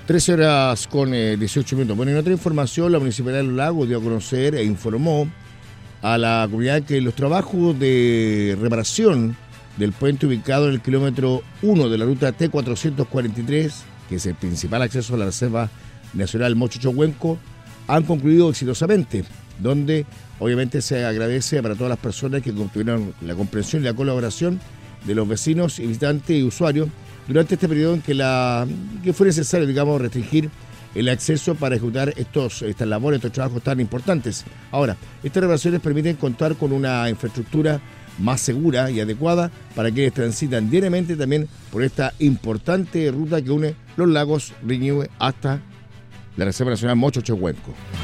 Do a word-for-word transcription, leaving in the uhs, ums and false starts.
trece horas con eh, dieciocho minutos. Bueno, en otra información, la Municipalidad de Los Lagos dio a conocer e informó a la comunidad que los trabajos de reparación del puente ubicado en el kilómetro uno de la ruta T cuatrocientos cuarenta y tres, que es el principal acceso a la Reserva Nacional Mochocho-Huenco, han concluido exitosamente, donde obviamente se agradece para todas las personas que tuvieron la comprensión y la colaboración de los vecinos y visitantes y usuarios durante este periodo en que, la, que fue necesario, digamos, restringir el acceso para ejecutar estos, estas labores, estos trabajos tan importantes. Ahora, estas reparaciones permiten contar con una infraestructura más segura y adecuada para quienes transitan diariamente también por esta importante ruta que une Los Lagos, Riñihue hasta la Reserva Nacional Mochocho-Huenco.